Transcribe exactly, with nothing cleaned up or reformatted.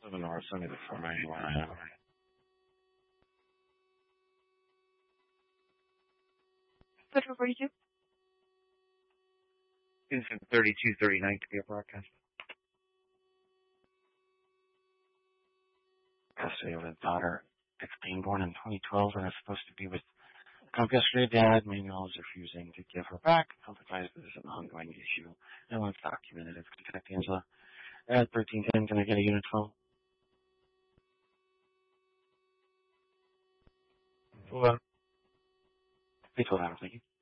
Seven North Sunday before ninety-one. I know. Federal forty-two. Infant thirty-two thirty-nine to be a broadcast. Custody of his daughter, sixteen, born in twenty twelve, and is supposed to be with Trump yesterday. Dad Manuel is refusing to give her back. Health advisor this is an ongoing issue and wants documented. If contact Angela at thirteen ten, can I get a unit phone? Hold on. Please hold on, thank you.